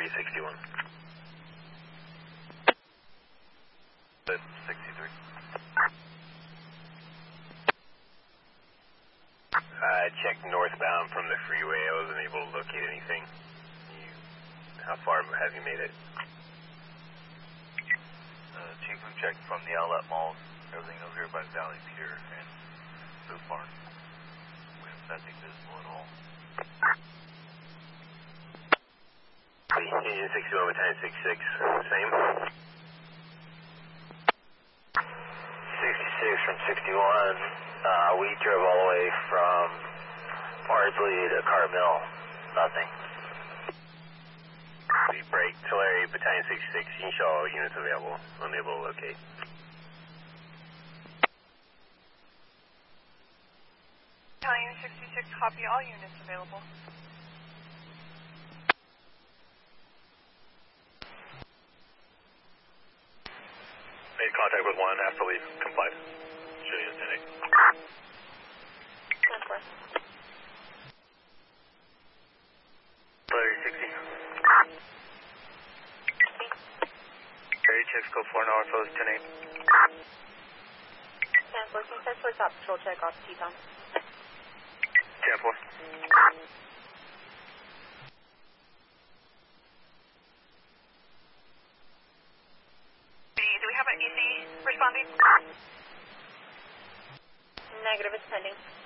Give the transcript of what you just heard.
3061. 63. I checked northbound from the freeway. I wasn't able to locate anything. How far have you made it? Chief, we checked from the outlet malls, everything over here by Valley Pier and Food Barn. We have nothing visible at all. Engine 61 with 1066, same? 66 from 61. We drove all the way from Bardsley to Carmel. Nothing. We break Tulare Battalion 66. You show all units available. Unable to locate. Battalion 66, copy all units available. Made contact with one after leave. Complied. Show you a 10-4. 3060. Area checks go 4 North Post 10-8. 10-4, can you start for top patrol check off Teton? 10-4. Do we have an EC responding? Negative, it's pending.